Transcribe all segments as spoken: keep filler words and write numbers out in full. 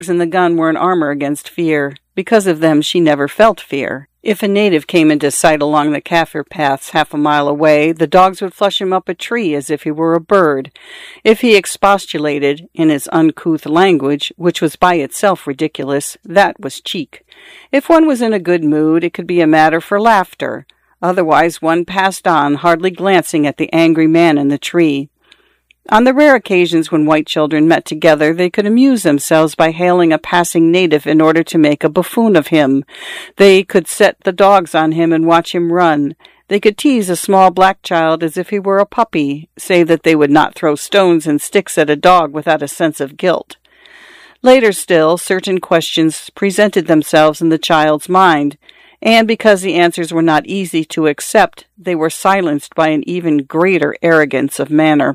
and the gun were an armor against fear. Because of them, she never felt fear. If a native came into sight along the Kaffir paths half a mile away, the dogs would flush him up a tree as if he were a bird. If he expostulated, in his uncouth language, which was by itself ridiculous, that was cheek. If one was in a good mood, it could be a matter for laughter. Otherwise, one passed on, hardly glancing at the angry man in the tree. On the rare occasions when white children met together, they could amuse themselves by hailing a passing native in order to make a buffoon of him. They could set the dogs on him and watch him run. They could tease a small black child as if he were a puppy, say that they would not throw stones and sticks at a dog without a sense of guilt. Later still, certain questions presented themselves in the child's mind, and because the answers were not easy to accept, they were silenced by an even greater arrogance of manner.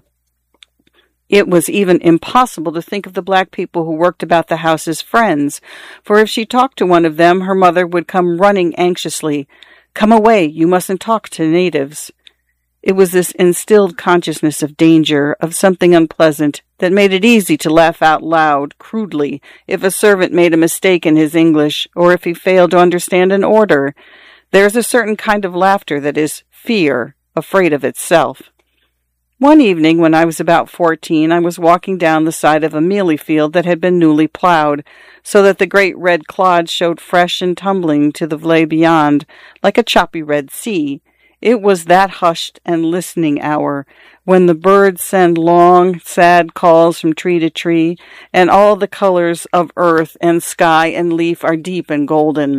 It was even impossible to think of the black people who worked about the house as friends, for if she talked to one of them, her mother would come running anxiously. "Come away, you mustn't talk to natives." It was this instilled consciousness of danger, of something unpleasant, that made it easy to laugh out loud, crudely, if a servant made a mistake in his English, or if he failed to understand an order. There is a certain kind of laughter that is fear, afraid of itself. One evening, when I was about fourteen, I was walking down the side of a mealie field that had been newly plowed, so that the great red clods showed fresh and tumbling to the vley beyond, like a choppy red sea. It was that hushed and listening hour, when the birds send long, sad calls from tree to tree, and all the colors of earth and sky and leaf are deep and golden.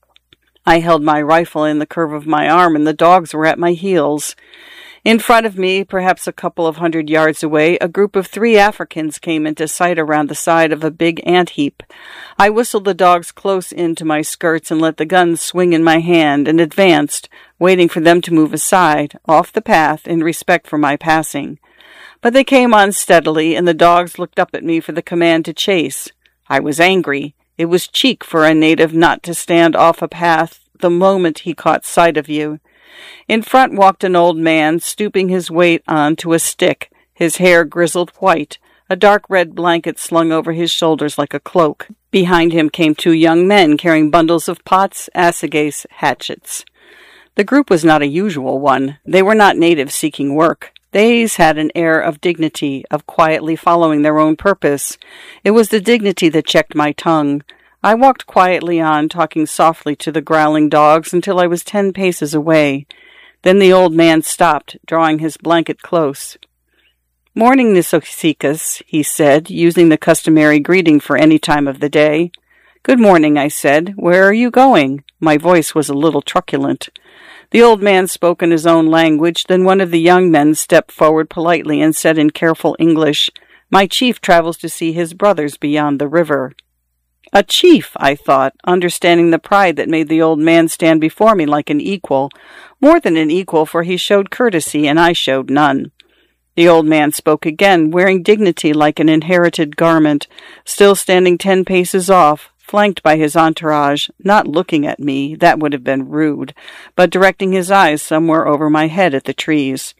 I held my rifle in the curve of my arm, and the dogs were at my heels. In front of me, perhaps a couple of hundred yards away, a group of three Africans came into sight around the side of a big ant heap. I whistled the dogs close into my skirts and let the gun swing in my hand, and advanced, waiting for them to move aside, off the path, in respect for my passing. But they came on steadily, and the dogs looked up at me for the command to chase. I was angry. It was cheek for a native not to stand off a path the moment he caught sight of you. In front walked an old man, stooping his weight on to a stick, his hair grizzled white, a dark red blanket slung over his shoulders like a cloak. Behind him came two young men carrying bundles of pots, assegais, hatchets. The group was not a usual one. They were not natives seeking work. These had an air of dignity, of quietly following their own purpose. It was the dignity that checked my tongue. I walked quietly on, talking softly to the growling dogs until I was ten paces away. Then the old man stopped, drawing his blanket close. "Morning, Nisosikas," he said, using the customary greeting for any time of the day. "Good morning," I said. "Where are you going?" My voice was a little truculent. The old man spoke in his own language. Then one of the young men stepped forward politely and said in careful English, "My chief travels to see his brothers beyond the river." A chief, I thought, understanding the pride that made the old man stand before me like an equal, more than an equal, for he showed courtesy, and I showed none. The old man spoke again, wearing dignity like an inherited garment, still standing ten paces off, flanked by his entourage, not looking at me, that would have been rude, but directing his eyes somewhere over my head at the trees.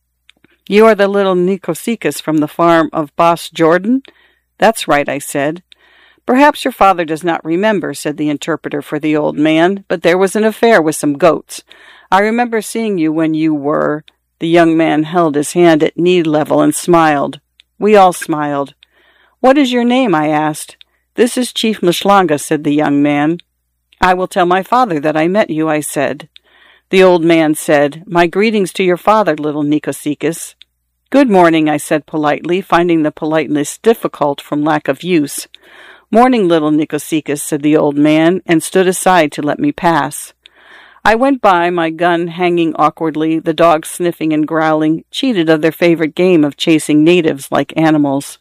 "You are the little Nikosikas from the farm of Boss Jordan?" "That's right," I said. "Perhaps your father does not remember," said the interpreter for the old man, "but there was an affair with some goats. I remember seeing you when you were—" The young man held his hand at knee level and smiled. We all smiled. "What is your name?" I asked. "This is Chief Mshlanga," said the young man. "I will tell my father that I met you," I said. The old man said, "My greetings to your father, little Nikosikas." "Good morning," I said politely, finding the politeness difficult from lack of use. "Morning, little Nikosikas," said the old man, and stood aside to let me pass. I went by, my gun hanging awkwardly, the dogs sniffing and growling, cheated of their favorite game of chasing natives like animals.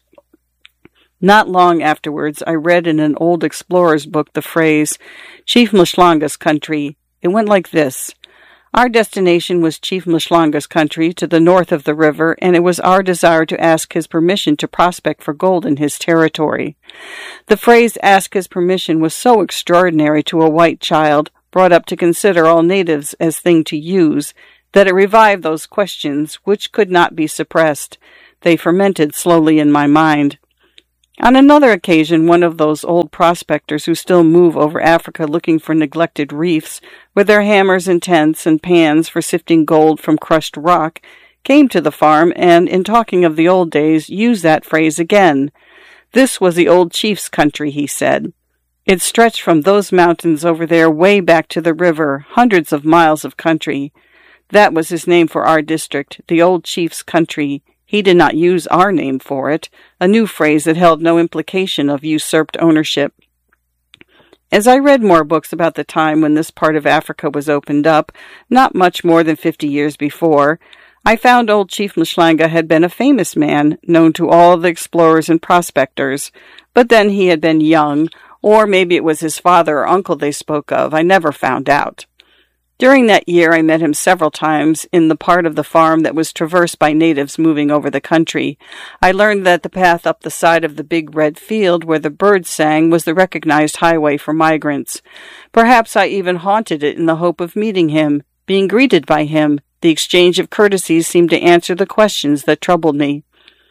Not long afterwards, I read in an old explorer's book the phrase, "Chief Mshlanga's country." It went like this. Our destination was Chief Mshlanga's country, to the north of the river, and it was our desire to ask his permission to prospect for gold in his territory. The phrase "ask his permission" was so extraordinary to a white child, brought up to consider all natives as thing to use, that it revived those questions which could not be suppressed. They fermented slowly in my mind. On another occasion, one of those old prospectors who still move over Africa looking for neglected reefs with their hammers and tents and pans for sifting gold from crushed rock came to the farm and, in talking of the old days, used that phrase again. This was the old chief's country, he said. It stretched from those mountains over there way back to the river, hundreds of miles of country. That was his name for our district, the old chief's country. He did not use our name for it, a new phrase that held no implication of usurped ownership. As I read more books about the time when this part of Africa was opened up, not much more than fifty years before, I found old Chief Mhlanga had been a famous man, known to all the explorers and prospectors, but then he had been young, or maybe it was his father or uncle they spoke of. I never found out. During that year, I met him several times in the part of the farm that was traversed by natives moving over the country. I learned that the path up the side of the big red field where the birds sang was the recognized highway for migrants. Perhaps I even haunted it in the hope of meeting him, being greeted by him. The exchange of courtesies seemed to answer the questions that troubled me.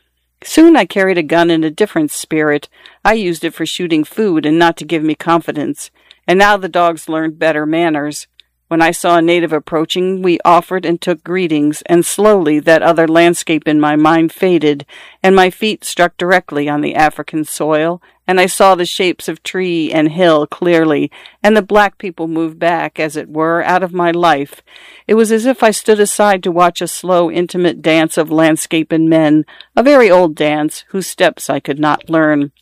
Soon I carried a gun in a different spirit. I used it for shooting food and not to give me confidence. And now the dogs learned better manners. When I saw a native approaching, we offered and took greetings, and slowly that other landscape in my mind faded, and my feet struck directly on the African soil, and I saw the shapes of tree and hill clearly, and the black people moved back, as it were, out of my life. It was as if I stood aside to watch a slow, intimate dance of landscape and men, a very old dance, whose steps I could not learn.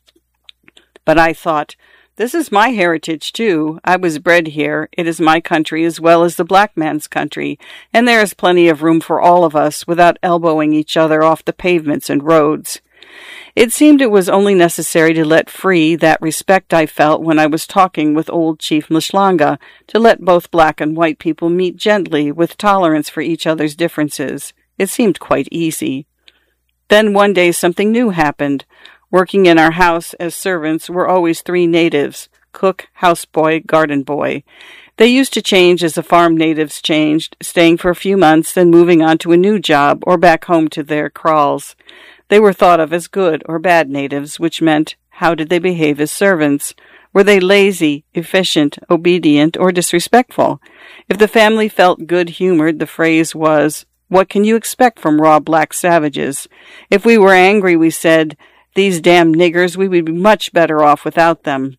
But I thought, this is my heritage, too. I was bred here. It is my country as well as the black man's country, and there is plenty of room for all of us without elbowing each other off the pavements and roads. It seemed it was only necessary to let free that respect I felt when I was talking with old Chief Mhlanga, to let both black and white people meet gently with tolerance for each other's differences. It seemed quite easy. Then one day something new happened. Working in our house as servants were always three natives, cook, houseboy, garden boy. They used to change as the farm natives changed, staying for a few months, then moving on to a new job or back home to their kraals. They were thought of as good or bad natives, which meant, how did they behave as servants? Were they lazy, efficient, obedient, or disrespectful? If the family felt good-humored, the phrase was, what can you expect from raw black savages? If we were angry, we said, these damn niggers, we would be much better off without them.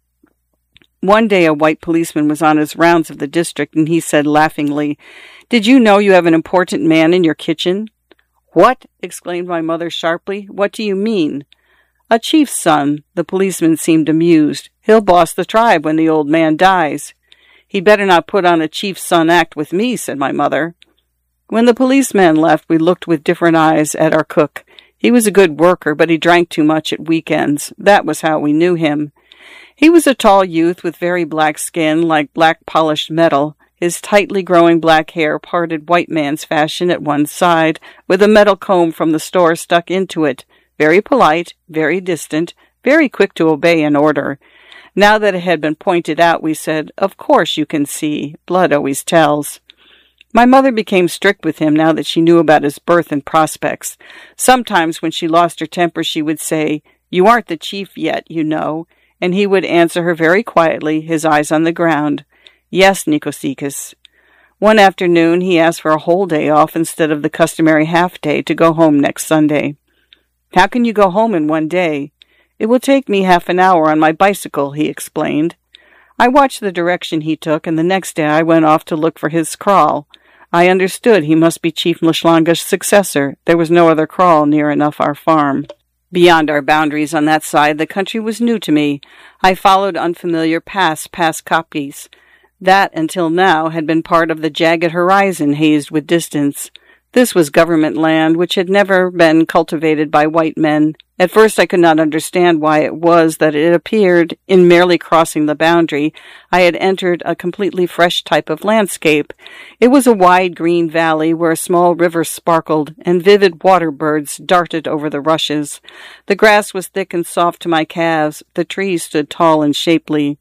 One day a white policeman was on his rounds of the district, and he said laughingly, did you know you have an important man in your kitchen? What? Exclaimed my mother sharply. What do you mean? A chief's son. The policeman seemed amused. He'll boss the tribe when the old man dies. He'd better not put on a chief's son act with me, said my mother. When the policeman left, we looked with different eyes at our cook. He was a good worker, but he drank too much at weekends. That was how we knew him. He was a tall youth with very black skin, like black polished metal, his tightly growing black hair parted white man's fashion at one side, with a metal comb from the store stuck into it. Very polite, very distant, very quick to obey an order. Now that it had been pointed out, we said, of course you can see. Blood always tells. My mother became strict with him now that she knew about his birth and prospects. Sometimes when she lost her temper, she would say, you aren't the chief yet, you know, and he would answer her very quietly, his eyes on the ground, yes, Nicosikis. One afternoon, he asked for a whole day off instead of the customary half day to go home next Sunday. How can you go home in one day? It will take me half an hour on my bicycle, he explained. I watched the direction he took, and the next day I went off to look for his kraal. I understood he must be Chief Mhlanga's successor. There was no other kraal near enough our farm. Beyond our boundaries on that side, the country was new to me. I followed unfamiliar paths past kopjes. That, until now, had been part of the jagged horizon hazed with distance. This was government land which had never been cultivated by white men. At first I could not understand why it was that it appeared, in merely crossing the boundary, I had entered a completely fresh type of landscape. It was a wide green valley where a small river sparkled, and vivid water birds darted over the rushes. The grass was thick and soft to my calves. The trees stood tall and shapely.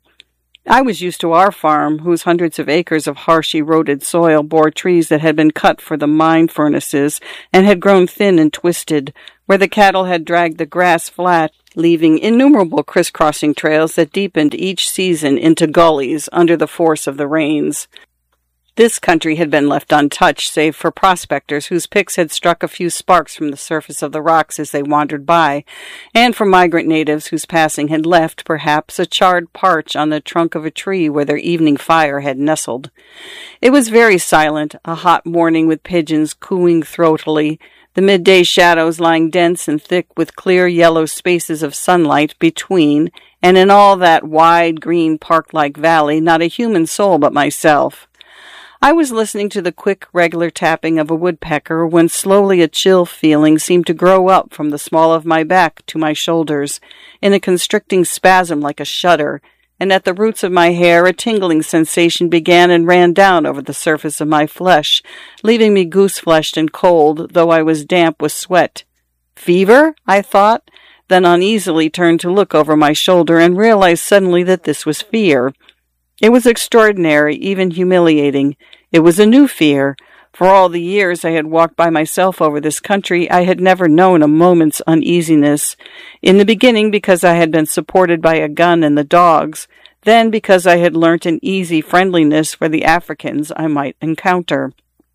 I was used to our farm, whose hundreds of acres of harsh eroded soil bore trees that had been cut for the mine furnaces and had grown thin and twisted, where the cattle had dragged the grass flat, leaving innumerable crisscrossing trails that deepened each season into gullies under the force of the rains. This country had been left untouched, save for prospectors whose picks had struck a few sparks from the surface of the rocks as they wandered by, and for migrant natives whose passing had left, perhaps, a charred parch on the trunk of a tree where their evening fire had nestled. It was very silent, a hot morning with pigeons cooing throatily, the midday shadows lying dense and thick with clear yellow spaces of sunlight between, and in all that wide, green, park-like valley, not a human soul but myself. I was listening to the quick, regular tapping of a woodpecker when slowly a chill feeling seemed to grow up from the small of my back to my shoulders, in a constricting spasm like a shudder, and at the roots of my hair a tingling sensation began and ran down over the surface of my flesh, leaving me goose-fleshed and cold, though I was damp with sweat. Fever? I thought, then uneasily turned to look over my shoulder and realized suddenly that this was fear. It was extraordinary, even humiliating. It was a new fear. For all the years I had walked by myself over this country, I had never known a moment's uneasiness. In the beginning, because I had been supported by a gun and the dogs. Then because I had learnt an easy friendliness for the Africans I might encounter.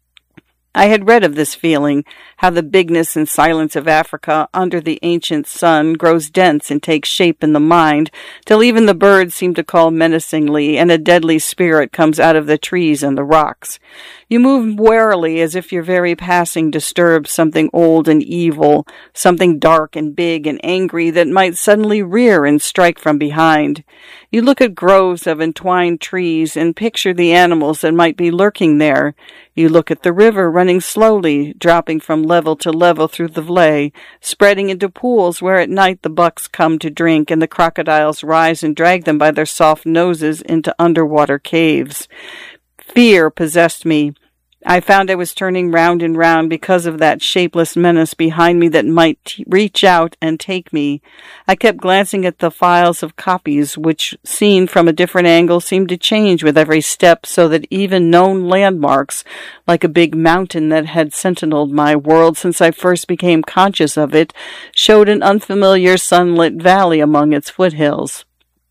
I had read of this feeling, how the bigness and silence of Africa under the ancient sun grows dense and takes shape in the mind, till even the birds seem to call menacingly, and a deadly spirit comes out of the trees and the rocks. You move warily as if your very passing disturbs something old and evil, something dark and big and angry that might suddenly rear and strike from behind. You look at groves of entwined trees and picture the animals that might be lurking there. You look at the river running slowly, dropping from level to level through the vley, spreading into pools where at night the bucks come to drink and the crocodiles rise and drag them by their soft noses into underwater caves. Fear possessed me. I found I was turning round and round because of that shapeless menace behind me that might t- reach out and take me. I kept glancing at the files of copies, which, seen from a different angle, seemed to change with every step, so that even known landmarks, like a big mountain that had sentineled my world since I first became conscious of it, showed an unfamiliar sunlit valley among its foothills.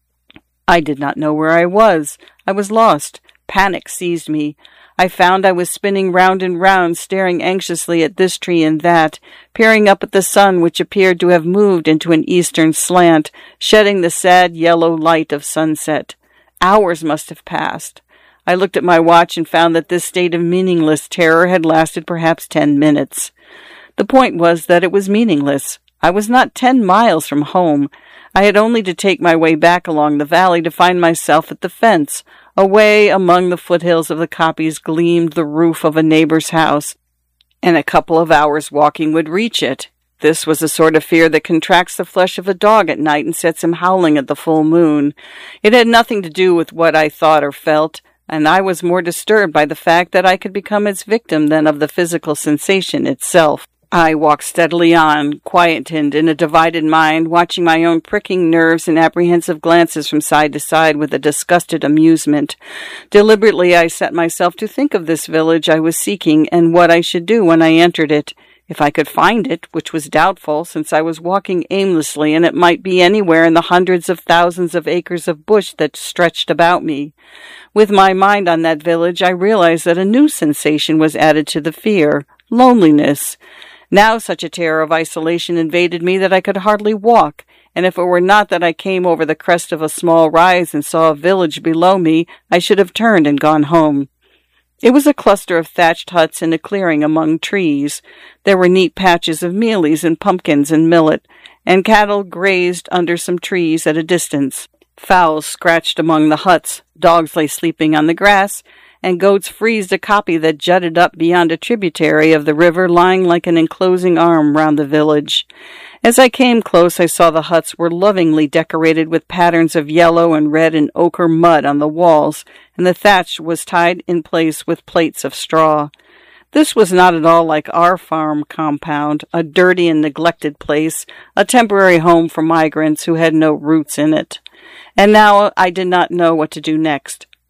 I did not know where I was. I was lost. Panic seized me. I found I was spinning round and round, staring anxiously at this tree and that, peering up at the sun which appeared to have moved into an eastern slant, shedding the sad yellow light of sunset. Hours must have passed. I looked at my watch and found that this state of meaningless terror had lasted perhaps ten minutes. The point was that it was meaningless. I was not ten miles from home. I had only to take my way back along the valley to find myself at the fence. Away among the foothills of the kopjes gleamed the roof of a neighbor's house, and a couple of hours' walking would reach it. This was the sort of fear that contracts the flesh of a dog at night and sets him howling at the full moon. It had nothing to do with what I thought or felt, and I was more disturbed by the fact that I could become its victim than of the physical sensation itself. I walked steadily on, quietened in a divided mind, watching my own pricking nerves and apprehensive glances from side to side with a disgusted amusement. Deliberately I set myself to think of this village I was seeking and what I should do when I entered it. If I could find it, which was doubtful, since I was walking aimlessly and it might be anywhere in the hundreds of thousands of acres of bush that stretched about me. With my mind on that village, I realized that a new sensation was added to the fear, loneliness. Now such a terror of isolation invaded me that I could hardly walk, and if it were not that I came over the crest of a small rise and saw a village below me, I should have turned and gone home. It was a cluster of thatched huts in a clearing among trees. There were neat patches of mealies and pumpkins and millet, and cattle grazed under some trees at a distance. Fowls scratched among the huts, dogs lay sleeping on the grass, and goats freezed a kopje that jutted up beyond a tributary of the river, lying like an enclosing arm round the village. As I came close, I saw the huts were lovingly decorated with patterns of yellow and red and ochre mud on the walls, and the thatch was tied in place with plates of straw. This was not at all like our farm compound, a dirty and neglected place, a temporary home for migrants who had no roots in it. And now I did not know what to do next.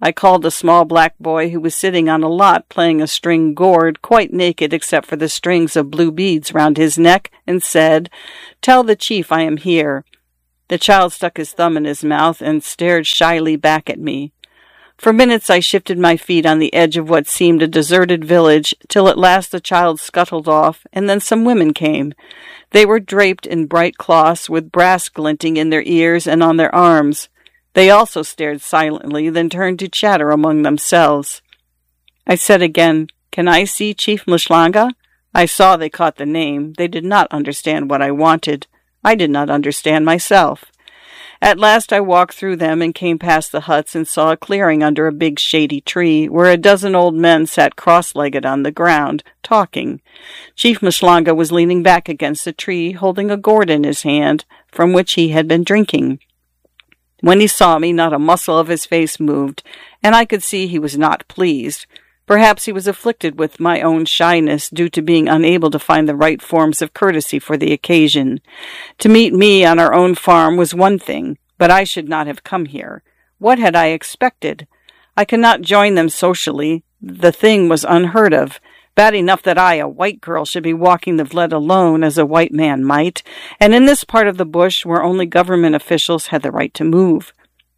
I called a small black boy who was sitting on a lot playing a string gourd, quite naked except for the strings of blue beads round his neck, and said, "Tell the chief I am here." The child stuck his thumb in his mouth and stared shyly back at me. For minutes I shifted my feet on the edge of what seemed a deserted village, till at last the child scuttled off, and then some women came. They were draped in bright cloths, with brass glinting in their ears and on their arms. They also stared silently, then turned to chatter among themselves. I said again, "Can I see Chief Mshlanga?" I saw they caught the name. They did not understand what I wanted. I did not understand myself. At last I walked through them and came past the huts and saw a clearing under a big shady tree, where a dozen old men sat cross-legged on the ground, talking. Chief Mshlanga was leaning back against the tree, holding a gourd in his hand, from which he had been drinking. When he saw me, not a muscle of his face moved, and I could see he was not pleased. Perhaps he was afflicted with my own shyness due to being unable to find the right forms of courtesy for the occasion. To meet me on our own farm was one thing, but I should not have come here. What had I expected? I could not join them socially. The thing was unheard of. Bad enough that I, a white girl, should be walking the Vled alone as a white man might, and in this part of the bush where only government officials had the right to move.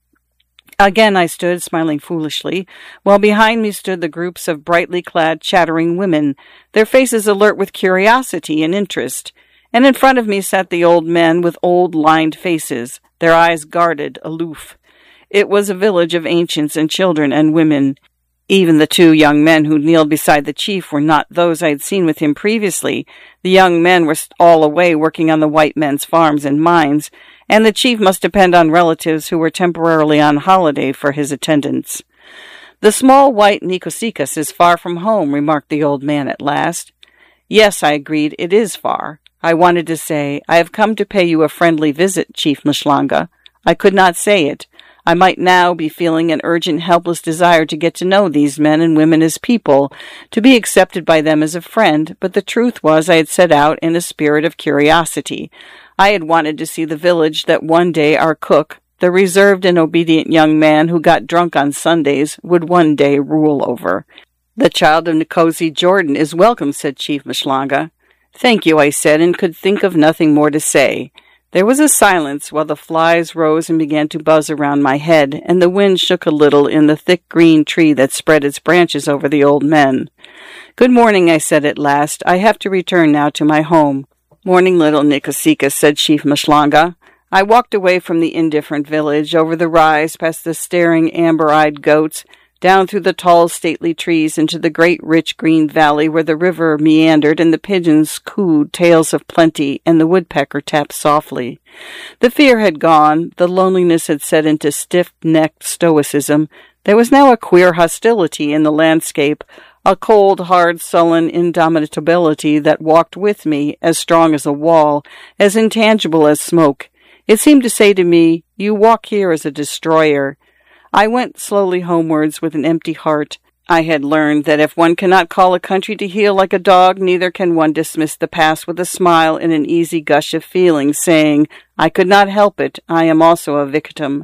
Again I stood, smiling foolishly, while behind me stood the groups of brightly clad, chattering women, their faces alert with curiosity and interest, and in front of me sat the old men with old, lined faces, their eyes guarded, aloof. It was a village of ancients and children and women. Even the two young men who kneeled beside the chief were not those I had seen with him previously. The young men were all away working on the white men's farms and mines, and the chief must depend on relatives who were temporarily on holiday for his attendance. "The small white Nikosikas is far from home," remarked the old man at last. "Yes," I agreed, "it is far." I wanted to say, "I have come to pay you a friendly visit, Chief Mshlanga." I could not say it. I might now be feeling an urgent, helpless desire to get to know these men and women as people, to be accepted by them as a friend, but the truth was I had set out in a spirit of curiosity. I had wanted to see the village that one day our cook, the reserved and obedient young man who got drunk on Sundays, would one day rule over. "The child of Nkosi Jordan is welcome," said Chief Mshlanga. "Thank you," I said, and could think of nothing more to say. There was a silence while the flies rose and began to buzz around my head, and the wind shook a little in the thick green tree that spread its branches over the old men. "Good morning," I said at last. "I have to return now to my home." "Morning, little Nikosika," said Chief Mshlanga. I walked away from the indifferent village, over the rise, past the staring, amber-eyed goats, down through the tall, stately trees into the great, rich green valley where the river meandered and the pigeons cooed tales of plenty and the woodpecker tapped softly. The fear had gone, the loneliness had set into stiff-necked stoicism. There was now a queer hostility in the landscape, a cold, hard, sullen indomitability that walked with me, as strong as a wall, as intangible as smoke. It seemed to say to me, "You walk here as a destroyer." I went slowly homewards with an empty heart. I had learned that if one cannot call a country to heel like a dog, neither can one dismiss the past with a smile and an easy gush of feeling, saying, "I could not help it. I am also a victim."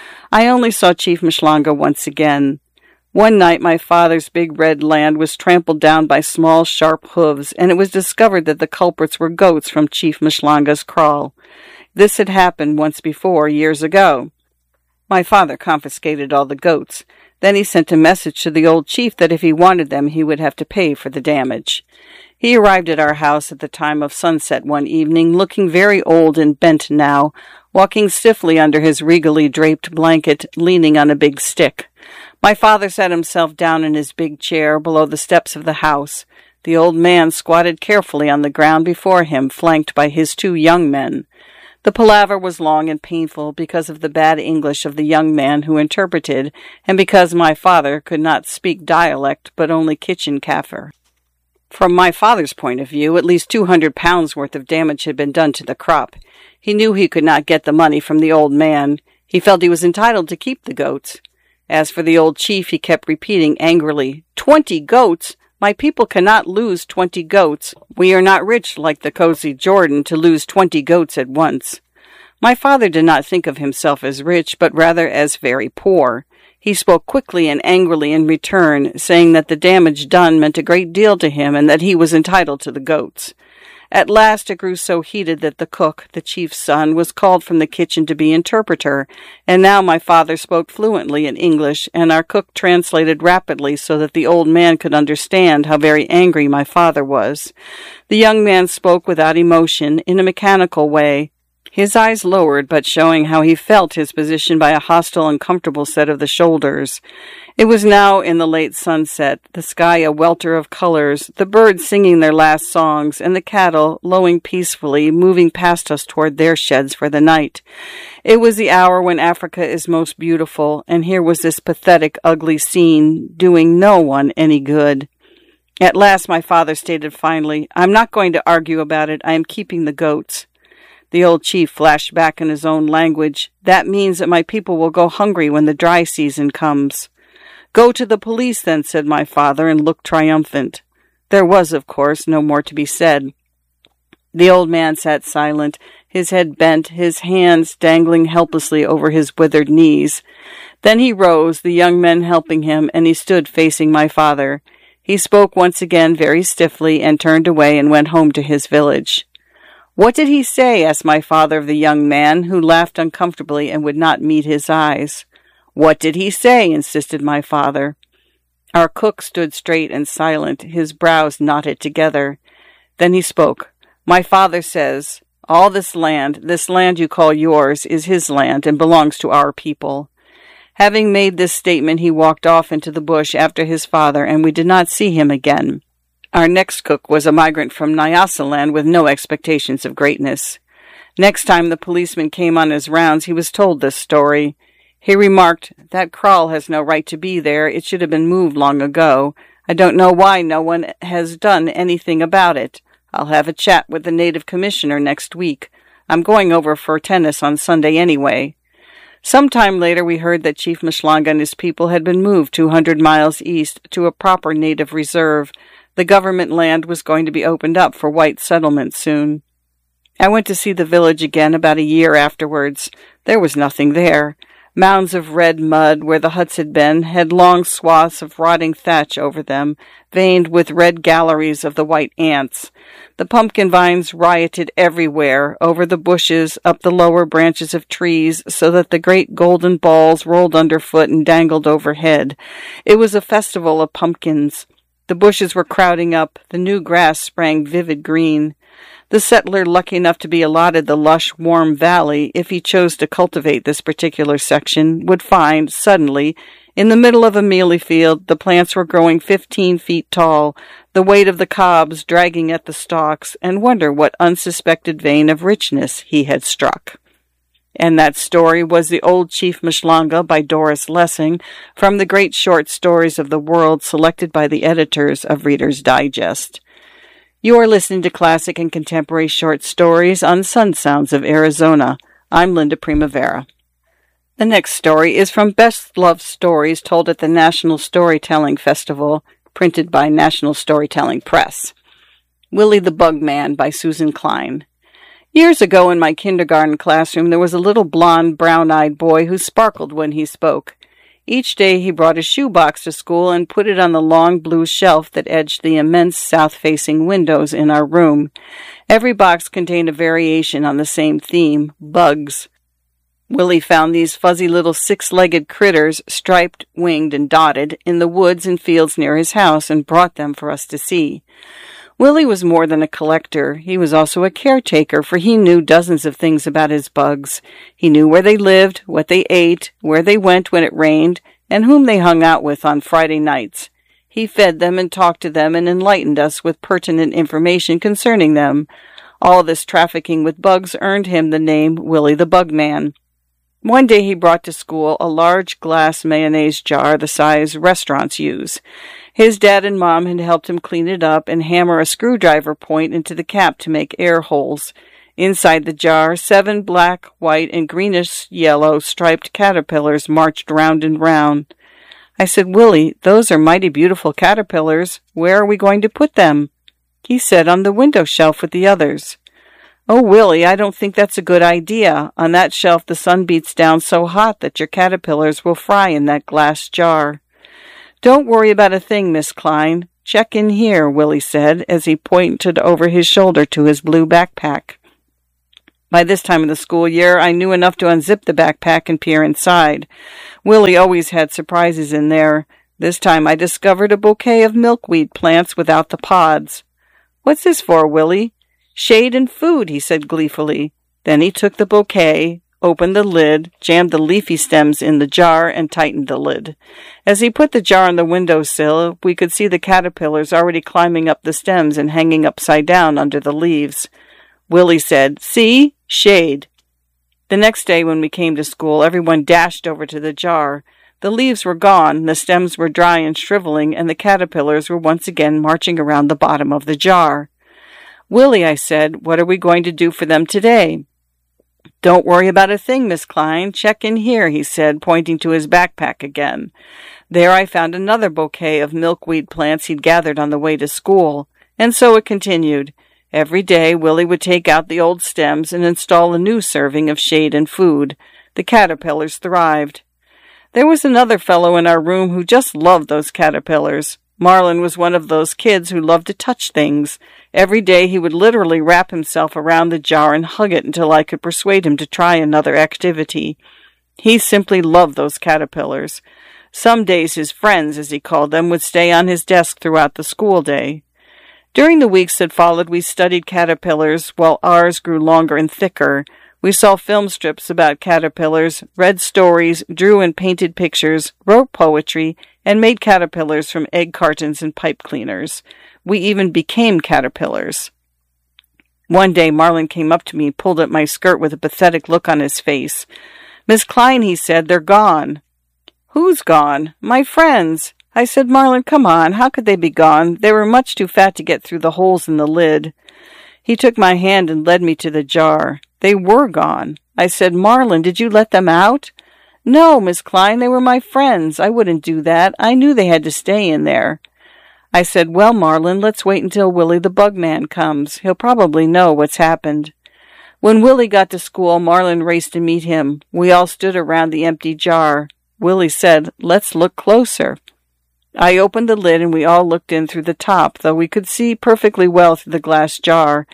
I only saw Chief Mshlanga once again. One night my father's big red land was trampled down by small, sharp hooves, and it was discovered that the culprits were goats from Chief Mshlanga's kraal. This had happened once before, years ago. My father confiscated all the goats. Then he sent a message to the old chief that if he wanted them, he would have to pay for the damage. He arrived at our house at the time of sunset one evening, looking very old and bent now, walking stiffly under his regally draped blanket, leaning on a big stick. My father sat himself down in his big chair below the steps of the house. The old man squatted carefully on the ground before him, flanked by his two young men. The palaver was long and painful because of the bad English of the young man who interpreted, and because my father could not speak dialect but only kitchen Kaffir. From my father's point of view, at least two hundred pounds worth of damage had been done to the crop. He knew he could not get the money from the old man. He felt he was entitled to keep the goats. As for the old chief, he kept repeating angrily, "Twenty goats! My people cannot lose twenty goats. We are not rich like the Nkosi Jordan to lose twenty goats at once." My father did not think of himself as rich, but rather as very poor. He spoke quickly and angrily in return, saying that the damage done meant a great deal to him and that he was entitled to the goats. At last it grew so heated that the cook, the chief's son, was called from the kitchen to be interpreter, and now my father spoke fluently in English, and our cook translated rapidly so that the old man could understand how very angry my father was. The young man spoke without emotion, in a mechanical way, his eyes lowered, but showing how he felt his position by a hostile and comfortable set of the shoulders. It was now in the late sunset, the sky a welter of colors, the birds singing their last songs, and the cattle, lowing peacefully, moving past us toward their sheds for the night. It was the hour when Africa is most beautiful, and here was this pathetic, ugly scene, doing no one any good. At last my father stated finally, "I'm not going to argue about it. I am keeping the goats." The old chief flashed back in his own language. "That means that my people will go hungry when the dry season comes." "Go to the police, then," said my father, and looked triumphant. There was, of course, no more to be said. The old man sat silent, his head bent, his hands dangling helplessly over his withered knees. Then he rose, the young men helping him, and he stood facing my father. He spoke once again very stiffly and turned away and went home to his village. "What did he say?" asked my father of the young man, who laughed uncomfortably and would not meet his eyes. "What did he say?" insisted my father. Our cook stood straight and silent, his brows knotted together. Then he spoke. "My father says, all this land, this land you call yours, is his land and belongs to our people." Having made this statement, he walked off into the bush after his father, and we did not see him again. Our next cook was a migrant from Nyasaland with no expectations of greatness. Next time the policeman came on his rounds, he was told this story. He remarked, "That kraal has no right to be there. It should have been moved long ago. I don't know why no one has done anything about it. I'll have a chat with the native commissioner next week. I'm going over for tennis on Sunday anyway." Some time later we heard that Chief Mshlanga and his people had been moved two hundred miles east to a proper native reserve. The government land was going to be opened up for white settlement soon. I went to see the village again about a year afterwards. There was nothing there. Mounds of red mud where the huts had been had long swaths of rotting thatch over them, veined with red galleries of the white ants. The pumpkin vines rioted everywhere, over the bushes, up the lower branches of trees, so that the great golden balls rolled underfoot and dangled overhead. It was a festival of pumpkins. The bushes were crowding up, the new grass sprang vivid green. The settler lucky enough to be allotted the lush, warm valley, if he chose to cultivate this particular section, would find, suddenly, in the middle of a mealie field, the plants were growing fifteen feet tall, the weight of the cobs dragging at the stalks, and wonder what unsuspected vein of richness he had struck. And that story was The Old Chief Mshlanga by Doris Lessing, from the great short stories of the world selected by the editors of Reader's Digest. You are listening to classic and contemporary short stories on Sun Sounds of Arizona. I'm Linda Primavera. The next story is from Best Loved Stories Told at the National Storytelling Festival, printed by National Storytelling Press. Willie the Bugman by Susan Klein. Years ago in my kindergarten classroom there was a little blond, brown-eyed boy who sparkled when he spoke. Each day he brought a shoebox to school and put it on the long blue shelf that edged the immense south-facing windows in our room. Every box contained a variation on the same theme, bugs. Willie found these fuzzy little six-legged critters, striped, winged, and dotted, in the woods and fields near his house and brought them for us to see. Willie was more than a collector. He was also a caretaker, for he knew dozens of things about his bugs. He knew where they lived, what they ate, where they went when it rained, and whom they hung out with on Friday nights. He fed them and talked to them and enlightened us with pertinent information concerning them. All this trafficking with bugs earned him the name Willie the Bugman. One day he brought to school a large glass mayonnaise jar the size restaurants use. His dad and mom had helped him clean it up and hammer a screwdriver point into the cap to make air holes. Inside the jar, seven black, white, and greenish-yellow striped caterpillars marched round and round. I said, "Willie, those are mighty beautiful caterpillars. Where are we going to put them?" He said, "On the window shelf with the others." "Oh, Willie, I don't think that's a good idea. On that shelf the sun beats down so hot that your caterpillars will fry in that glass jar." "Don't worry about a thing, Miss Klein. Check in here," Willie said, as he pointed over his shoulder to his blue backpack. By this time of the school year, I knew enough to unzip the backpack and peer inside. Willie always had surprises in there. This time I discovered a bouquet of milkweed plants without the pods. "What's this for, Willie?" "Shade and food," he said gleefully. Then he took the bouquet, opened the lid, jammed the leafy stems in the jar, and tightened the lid. As he put the jar on the windowsill, we could see the caterpillars already climbing up the stems and hanging upside down under the leaves. Willie said, "See? Shade." The next day when we came to school, everyone dashed over to the jar. The leaves were gone, the stems were dry and shriveling, and the caterpillars were once again marching around the bottom of the jar. "Willie," I said, "what are we going to do for them today?" "Don't worry about a thing, Miss Klein. Check in here," he said, pointing to his backpack again. There I found another bouquet of milkweed plants he'd gathered on the way to school. And so it continued. Every day Willie would take out the old stems and install a new serving of shade and food. The caterpillars thrived. There was another fellow in our room who just loved those caterpillars. Marlin was one of those kids who loved to touch things. Every day he would literally wrap himself around the jar and hug it until I could persuade him to try another activity. He simply loved those caterpillars. Some days his friends, as he called them, would stay on his desk throughout the school day. During the weeks that followed, we studied caterpillars while ours grew longer and thicker. We saw film strips about caterpillars, read stories, drew and painted pictures, wrote poetry, and made caterpillars from egg cartons and pipe cleaners. We even became caterpillars. One day Marlin came up to me and pulled at my skirt with a pathetic look on his face. "Miss Klein," he said, "they're gone." "Who's gone?" "My friends." I said, "Marlin, come on, how could they be gone? They were much too fat to get through the holes in the lid." He took my hand and led me to the jar. They were gone. I said, "Marlin, did you let them out?" "No, Miss Klein, they were my friends. I wouldn't do that. I knew they had to stay in there." I said, "Well, Marlin, let's wait until Willie the Bug Man comes. He'll probably know what's happened." When Willie got to school, Marlin raced to meet him. We all stood around the empty jar. Willie said, "Let's look closer." I opened the lid and we all looked in through the top, though we could see perfectly well through the glass jar.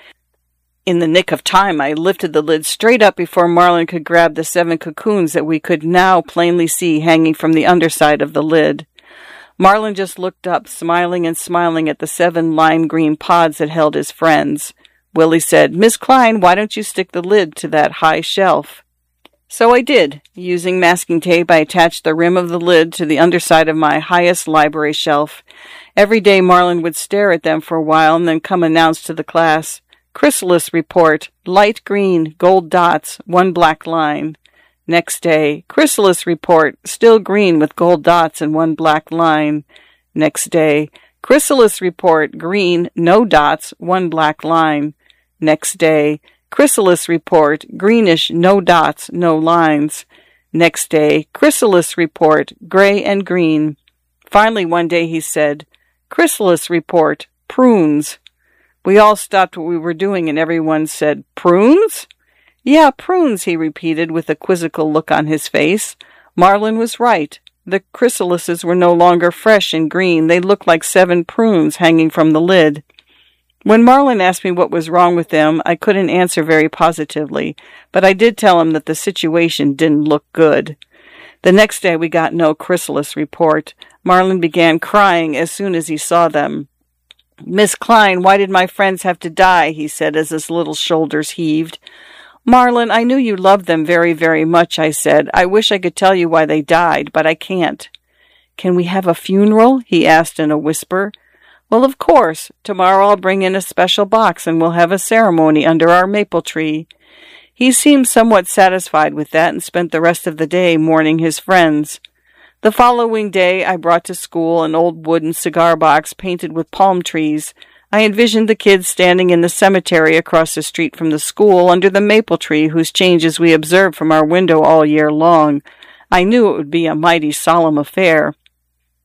In the nick of time, I lifted the lid straight up before Marlin could grab the seven cocoons that we could now plainly see hanging from the underside of the lid. Marlin just looked up, smiling and smiling at the seven lime green pods that held his friends. Willie said, "Miss Klein, why don't you stick the lid to that high shelf?" So I did. Using masking tape, I attached the rim of the lid to the underside of my highest library shelf. Every day Marlin would stare at them for a while and then come announce to the class, "Chrysalis report, light green, gold dots, one black line." Next day, "Chrysalis report, still green with gold dots and one black line." Next day, "Chrysalis report, green, no dots, one black line." Next day, "Chrysalis report, greenish, no dots, no lines." Next day, "Chrysalis report, gray and green." Finally, one day he said, "Chrysalis report, prunes." We all stopped what we were doing and everyone said, "Prunes?" "Yeah, prunes," he repeated with a quizzical look on his face. Marlin was right. The chrysalises were no longer fresh and green. They looked like seven prunes hanging from the lid. When Marlin asked me what was wrong with them, I couldn't answer very positively, but I did tell him that the situation didn't look good. The next day we got no chrysalis report. Marlin began crying as soon as he saw them. "Miss Klein, why did my friends have to die?" he said as his little shoulders heaved. "Marlin, I knew you loved them very, very much," I said. "I wish I could tell you why they died, but I can't." "Can we have a funeral?" he asked in a whisper. "Well, of course. Tomorrow I'll bring in a special box and we'll have a ceremony under our maple tree." He seemed somewhat satisfied with that and spent the rest of the day mourning his friends. The following day I brought to school an old wooden cigar box painted with palm trees. I envisioned the kids standing in the cemetery across the street from the school under the maple tree whose changes we observed from our window all year long. I knew it would be a mighty solemn affair.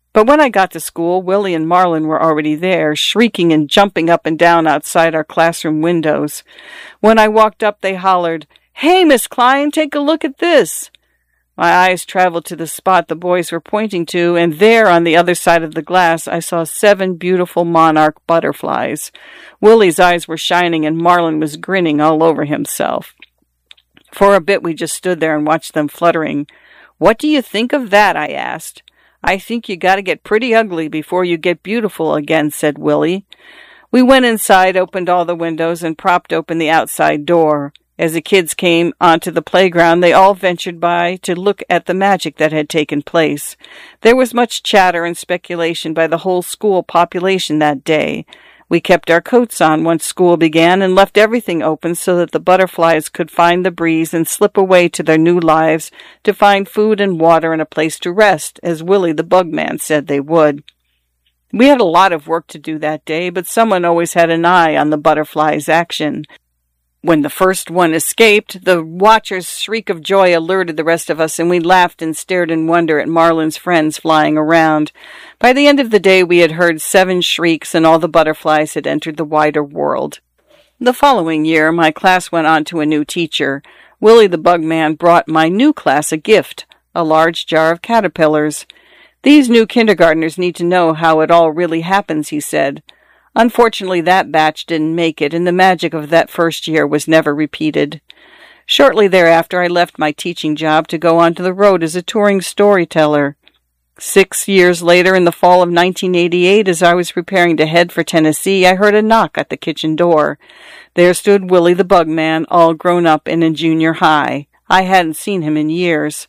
But when I got to school, Willie and Marlin were already there, shrieking and jumping up and down outside our classroom windows. When I walked up, they hollered, "Hey, Miss Klein, take a look at this." My eyes traveled to the spot the boys were pointing to, and there on the other side of the glass I saw seven beautiful monarch butterflies. Willie's eyes were shining, and Marlin was grinning all over himself. For a bit we just stood there and watched them fluttering. "What do you think of that?" I asked. "I think you gotta get pretty ugly before you get beautiful again," said Willie. We went inside, opened all the windows, and propped open the outside door. As the kids came onto the playground, they all ventured by to look at the magic that had taken place. There was much chatter and speculation by the whole school population that day. We kept our coats on once school began and left everything open so that the butterflies could find the breeze and slip away to their new lives to find food and water and a place to rest, as Willie the Bugman said they would. We had a lot of work to do that day, but someone always had an eye on the butterflies' action. When the first one escaped, the watcher's shriek of joy alerted the rest of us, and we laughed and stared in wonder at Marlin's friends flying around. By the end of the day, we had heard seven shrieks, and all the butterflies had entered the wider world. The following year, my class went on to a new teacher. Willie the Bugman brought my new class a gift, a large jar of caterpillars. "These new kindergartners need to know how it all really happens," he said. Unfortunately, that batch didn't make it, and the magic of that first year was never repeated. Shortly thereafter, I left my teaching job to go onto the road as a touring storyteller. Six years later, in the fall of nineteen eighty-eight, as I was preparing to head for Tennessee, I heard a knock at the kitchen door. There stood Willie the Bugman, all grown up and in junior high. I hadn't seen him in years.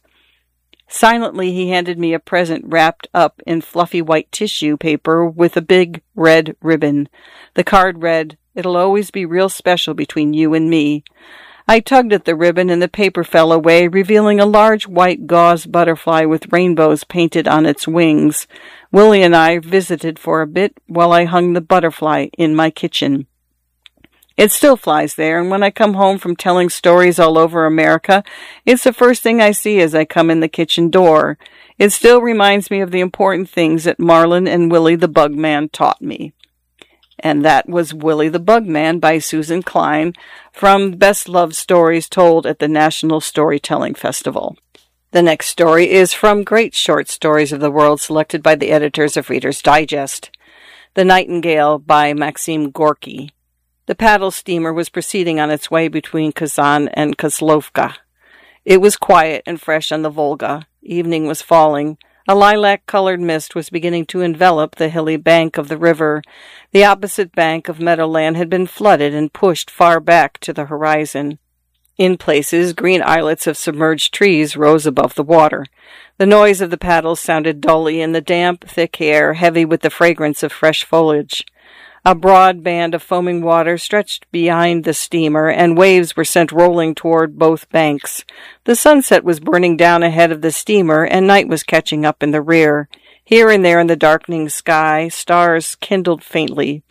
Silently, he handed me a present wrapped up in fluffy white tissue paper with a big red ribbon. The card read, "It'll always be real special between you and me." I tugged at the ribbon and the paper fell away, revealing a large white gauze butterfly with rainbows painted on its wings. Willie and I visited for a bit while I hung the butterfly in my kitchen. It still flies there, and when I come home from telling stories all over America, it's the first thing I see as I come in the kitchen door. It still reminds me of the important things that Marlin and Willie the Bugman taught me. And that was Willie the Bugman by Susan Klein from Best Love Stories Told at the National Storytelling Festival. The next story is from Great Short Stories of the World, selected by the editors of Reader's Digest. The Nightingale by Maxim Gorky. The paddle steamer was proceeding on its way between Kazan and Kozlovka. It was quiet and fresh on the Volga. Evening was falling. A lilac-colored mist was beginning to envelop the hilly bank of the river. The opposite bank of meadowland had been flooded and pushed far back to the horizon. In places, green islets of submerged trees rose above the water. The noise of the paddles sounded dully in the damp, thick air, heavy with the fragrance of fresh foliage. A broad band of foaming water stretched behind the steamer, and waves were sent rolling toward both banks. The sunset was burning down ahead of the steamer, and night was catching up in the rear. Here and there in the darkening sky, stars kindled faintly.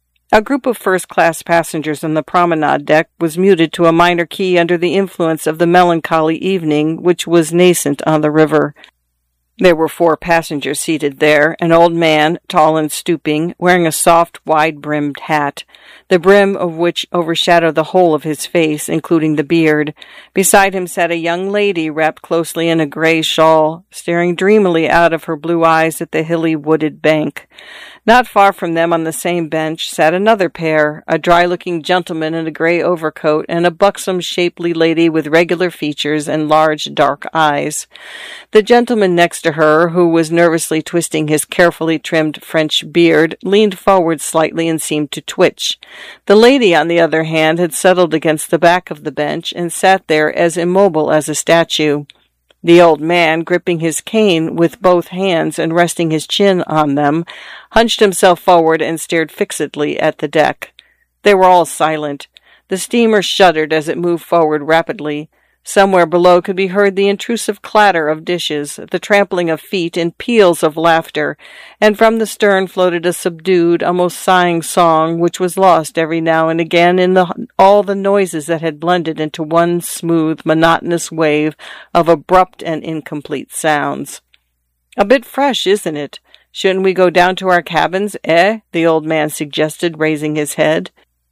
A group of first-class passengers on the promenade deck was muted to a minor key under the influence of the melancholy evening which was nascent on the river. There were four passengers seated there, an old man, tall and stooping, wearing a soft, wide-brimmed hat, the brim of which overshadowed the whole of his face, including the beard. Beside him sat a young lady wrapped closely in a gray shawl, staring dreamily out of her blue eyes at the hilly, wooded bank. Not far from them on the same bench sat another pair, a dry-looking gentleman in a gray overcoat and a buxom, shapely lady with regular features and large, dark eyes. The gentleman next to her, who was nervously twisting his carefully trimmed French beard, leaned forward slightly and seemed to twitch. The lady, on the other hand, had settled against the back of the bench and sat there as immobile as a statue. The old man, gripping his cane with both hands and resting his chin on them, hunched himself forward and stared fixedly at the deck. They were all silent. The steamer shuddered as it moved forward rapidly. Somewhere below could be heard the intrusive clatter of dishes, the trampling of feet, and peals of laughter, and from the stern floated a subdued, almost sighing song, which was lost every now and again in the, all the noises that had blended into one smooth, monotonous wave of abrupt and incomplete sounds. "A bit fresh, isn't it?" Shouldn't we go down to our cabins, eh? The old man suggested, raising his head.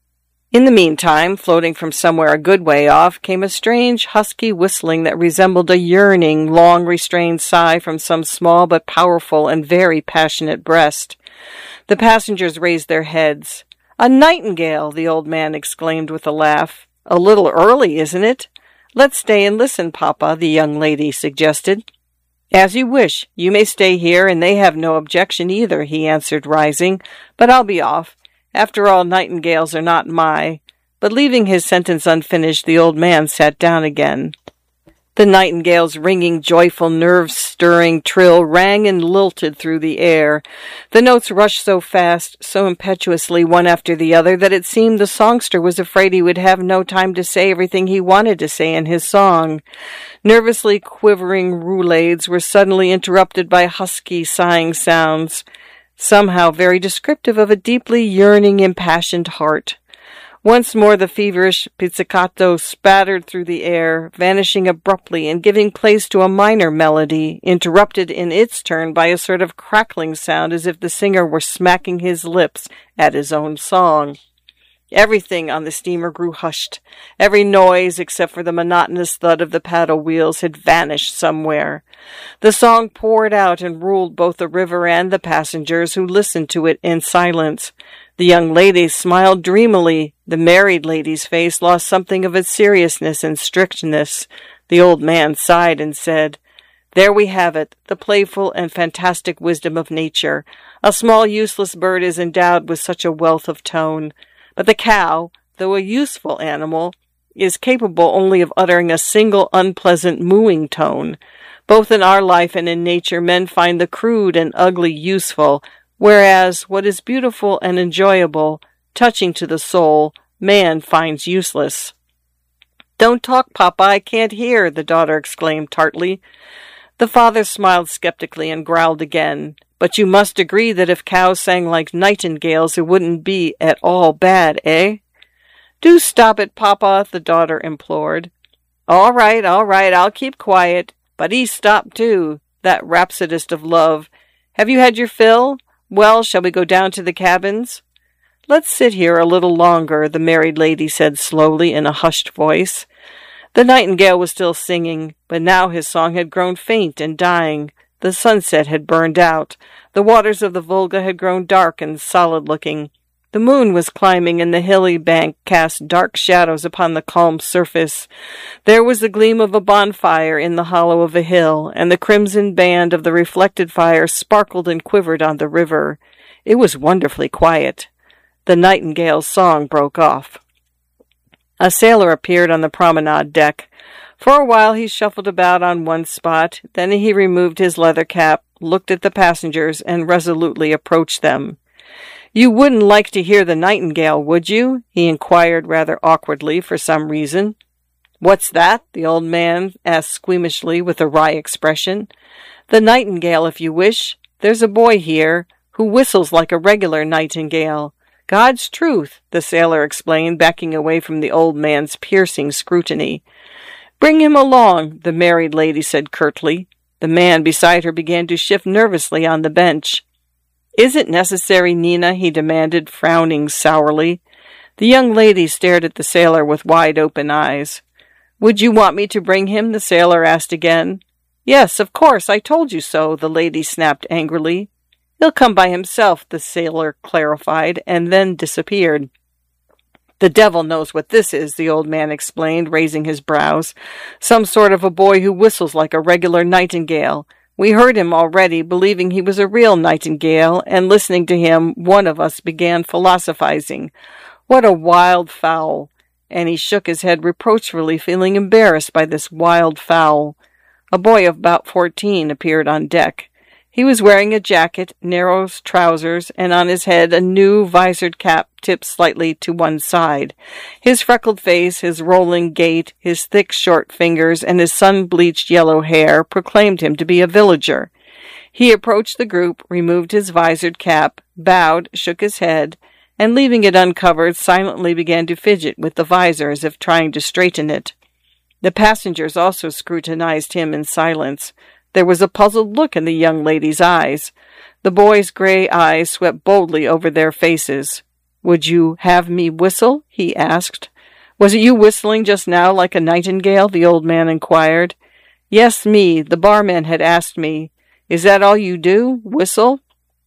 In the meantime, floating from somewhere a good way off, came a strange, husky whistling that resembled a yearning, long-restrained sigh from some small but powerful and very passionate breast. The passengers raised their heads. "A nightingale!" the old man exclaimed with a laugh. "A little early, isn't it?" "Let's stay and listen, Papa," the young lady suggested. "As you wish. You may stay here, and they have no objection either," he answered, rising. "But I'll be off. After all, nightingales are not my—" But leaving his sentence unfinished, the old man sat down again. The nightingale's ringing, joyful, nerve-stirring trill rang and lilted through the air. The notes rushed so fast, so impetuously one after the other, that it seemed the songster was afraid he would have no time to say everything he wanted to say in his song. Nervously quivering roulades were suddenly interrupted by husky, sighing sounds, somehow very descriptive of a deeply yearning, impassioned heart. Once more the feverish pizzicato spattered through the air, vanishing abruptly and giving place to a minor melody, interrupted in its turn by a sort of crackling sound as if the singer were smacking his lips at his own song. Everything on the steamer grew hushed. Every noise, except for the monotonous thud of the paddle wheels, had vanished somewhere. The song poured out and ruled both the river and the passengers, who listened to it in silence. The young lady smiled dreamily. The married lady's face lost something of its seriousness and strictness. The old man sighed and said, "There we have it, the playful and fantastic wisdom of nature. A small useless bird is endowed with such a wealth of tone. But the cow, though a useful animal, is capable only of uttering a single unpleasant mooing tone. Both in our life and in nature, men find the crude and ugly useful, whereas what is beautiful and enjoyable, touching to the soul, man finds useless." "Don't talk, Papa, I can't hear," the daughter exclaimed tartly. The father smiled skeptically and growled again. "But you must agree that if cows sang like nightingales, it wouldn't be at all bad, eh?" "Do stop it, Papa," the daughter implored. "All right, all right, I'll keep quiet. But he stopped, too, that rhapsodist of love. Have you had your fill? Well, shall we go down to the cabins?" "Let's sit here a little longer," the married lady said slowly in a hushed voice. The nightingale was still singing, but now his song had grown faint and dying. The sunset had burned out. The waters of the Volga had grown dark and solid-looking. The moon was climbing, and the hilly bank cast dark shadows upon the calm surface. There was the gleam of a bonfire in the hollow of a hill, and the crimson band of the reflected fire sparkled and quivered on the river. It was wonderfully quiet. The nightingale's song broke off. A sailor appeared on the promenade deck. For a while he shuffled about on one spot, then he removed his leather cap, looked at the passengers, and resolutely approached them. "You wouldn't like to hear the nightingale, would you?" he inquired rather awkwardly for some reason. "What's that?" the old man asked squeamishly with a wry expression. "The nightingale, if you wish. There's a boy here who whistles like a regular nightingale. God's truth," the sailor explained, backing away from the old man's piercing scrutiny. "Bring him along," the married lady said curtly. The man beside her began to shift nervously on the bench. "Is it necessary, Nina?" he demanded, frowning sourly. The young lady stared at the sailor with wide-open eyes. "Would you want me to bring him?" the sailor asked again. "Yes, of course, I told you so," the lady snapped angrily. "He'll come by himself," the sailor clarified, and then disappeared. "The devil knows what this is," the old man explained, raising his brows. "Some sort of a boy who whistles like a regular nightingale. We heard him already, believing he was a real nightingale, and listening to him, one of us began philosophizing. What a wild fowl!" And he shook his head reproachfully, feeling embarrassed by this wild fowl. A boy of about fourteen appeared on deck. He was wearing a jacket, narrow trousers, and on his head a new visored cap tipped slightly to one side. His freckled face, his rolling gait, his thick, short fingers, and his sun-bleached yellow hair proclaimed him to be a villager. He approached the group, removed his visored cap, bowed, shook his head, and leaving it uncovered, silently began to fidget with the visor as if trying to straighten it. The passengers also scrutinized him in silence. There was a puzzled look in the young lady's eyes. The boy's gray eyes swept boldly over their faces. "Would you have me whistle?" he asked. "Was it you whistling just now like a nightingale?" the old man inquired. "Yes, me. The barman had asked me. Is that all you do? Whistle?"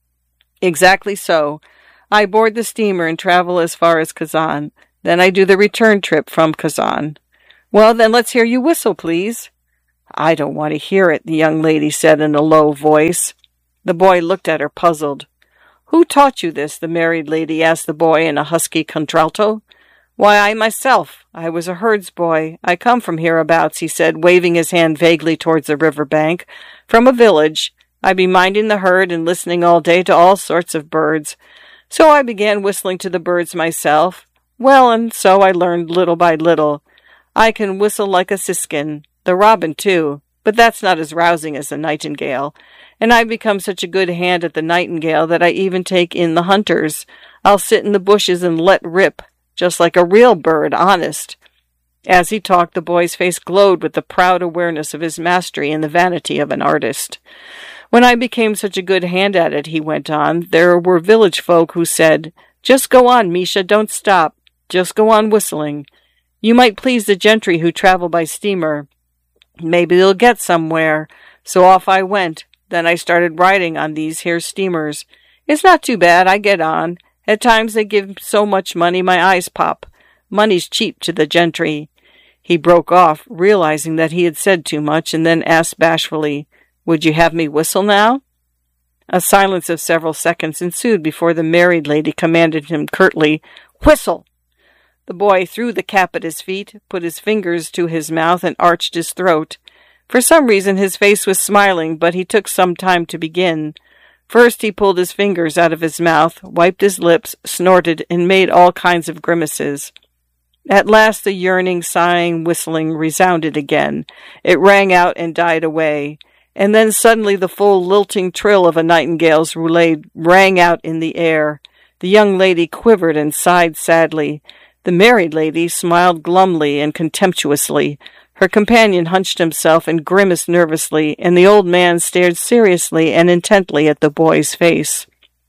"Exactly so. I board the steamer and travel as far as Kazan. Then I do the return trip from Kazan." "Well, then let's hear you whistle, please." "I don't want to hear it," the young lady said in a low voice. The boy looked at her, puzzled. "Who taught you this?" the married lady asked the boy in a husky contralto. "Why, I myself. I was a herds boy. I come from hereabouts," he said, waving his hand vaguely towards the river bank. "From a village. I be minding the herd and listening all day to all sorts of birds. So I began whistling to the birds myself. Well, and so I learned little by little. I can whistle like a siskin, the robin too, but that's not as rousing as the nightingale. And I've become such a good hand at the nightingale that I even take in the hunters. I'll sit in the bushes and let rip, just like a real bird, honest." As he talked, the boy's face glowed with the proud awareness of his mastery and the vanity of an artist. "When I became such a good hand at it," he went on, "there were village folk who said, 'Just go on, Misha, don't stop. Just go on whistling. You might please the gentry who travel by steamer. Maybe they'll get somewhere.' So off I went. Then I started riding on these here steamers. It's not too bad, I get on. At times they give so much money my eyes pop. Money's cheap to the gentry." He broke off, realizing that he had said too much, and then asked bashfully, "Would you have me whistle now?" A silence of several seconds ensued before the married lady commanded him curtly, "Whistle!" The boy threw the cap at his feet, put his fingers to his mouth, and arched his throat. For some reason his face was smiling, but he took some time to begin. First he pulled his fingers out of his mouth, wiped his lips, snorted, and made all kinds of grimaces. At last the yearning, sighing, whistling resounded again. It rang out and died away. And then suddenly the full lilting trill of a nightingale's roulade rang out in the air. The young lady quivered and sighed sadly. The married lady smiled glumly and contemptuously. Her companion hunched himself and grimaced nervously, and the old man stared seriously and intently at the boy's face.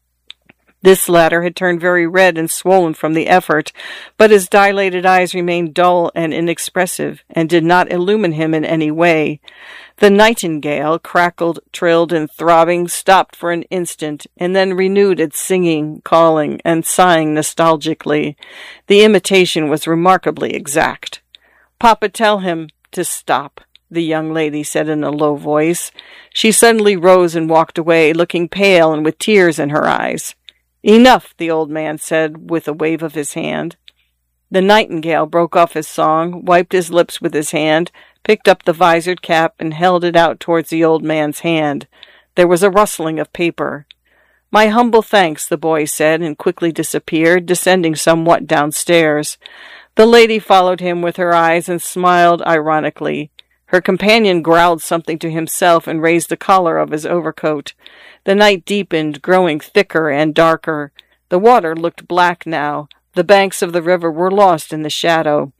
This latter had turned very red and swollen from the effort, but his dilated eyes remained dull and inexpressive, and did not illumine him in any way. The nightingale, crackled, trilled, and throbbing, stopped for an instant, and then renewed its singing, calling, and sighing nostalgically. The imitation was remarkably exact. "Papa, tell him to stop," the young lady said in a low voice. She suddenly rose and walked away, looking pale and with tears in her eyes. "Enough," the old man said with a wave of his hand. The nightingale broke off his song, wiped his lips with his hand, picked up the visored cap, and held it out towards the old man's hand. There was a rustling of paper. "My humble thanks," the boy said, and quickly disappeared, descending somewhat downstairs. The lady followed him with her eyes and smiled ironically. Her companion growled something to himself and raised the collar of his overcoat. The night deepened, growing thicker and darker. The water looked black now. The banks of the river were lost in the shadow.